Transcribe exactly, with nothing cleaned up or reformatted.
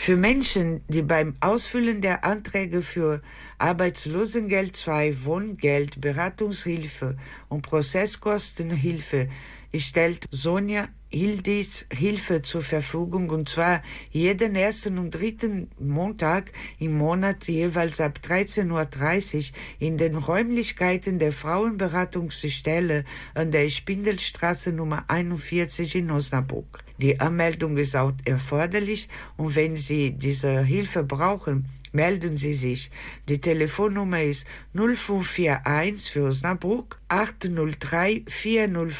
Für Menschen, die beim Ausfüllen der Anträge für Arbeitslosengeld zwei, Wohngeld, Beratungshilfe und Prozesskostenhilfe stellt Sonja Hildis Hilfe zur Verfügung, und zwar jeden ersten und dritten Montag im Monat jeweils ab dreizehn Uhr dreißig in den Räumlichkeiten der Frauenberatungsstelle an der Spindelstraße Nummer einundvierzig in Osnabrück. Die Anmeldung ist auch erforderlich, und wenn Sie diese Hilfe brauchen, melden Sie sich. Die Telefonnummer ist null fünf vier eins für Osnabrück acht null drei vier null